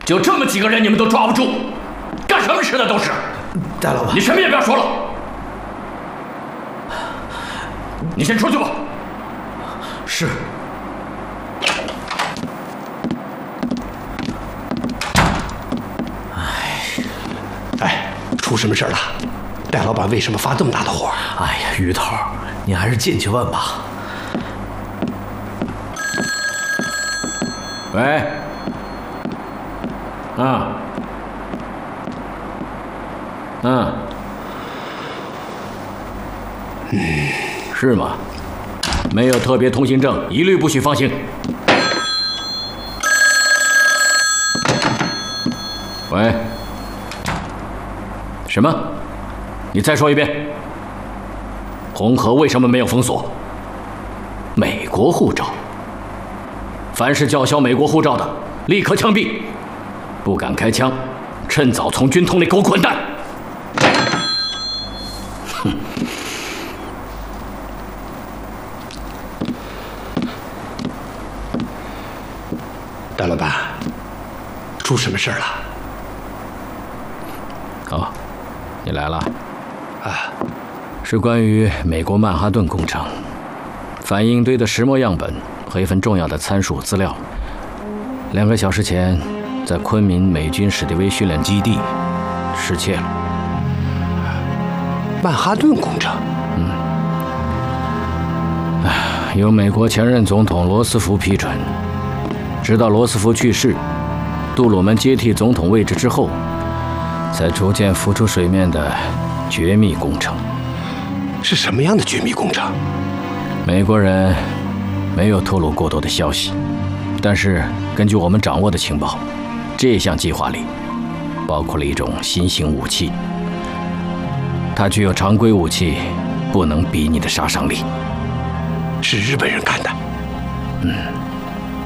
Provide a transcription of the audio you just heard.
就这么几个人，你们都抓不住，干什么吃的都是。 大老板， 你什么也不要说了，你先出去吧。 是。哎，出什么事了？戴老板为什么发这么大的火？ 哎呀，于头，你还是进去问吧。 喂，是吗？没有特别通行证，一律不许放行。喂，什么？你再说一遍。红河为什么没有封锁？美国护照。凡是叫嚣美国护照的，立刻枪毙！不敢开枪，趁早从军统里给我滚蛋！哼！ 戴老板，出什么事了？ 哦，你来了。 啊， 是关于美国曼哈顿工程反应堆的石墨样本和一份重要的参数资料，2个小时前在昆明美军史迪威训练基地失窃了。 曼哈顿工程？ 由美国前任总统罗斯福批准，直到罗斯福去世，杜鲁门接替总统位置之后，才逐渐浮出水面的绝密工程。 是什么样的绝密工程？ 美国人没有透露过多的消息，但是根据我们掌握的情报，这项计划里包括了一种新型武器，它具有常规武器不能比拟的杀伤力。 是日本人干的？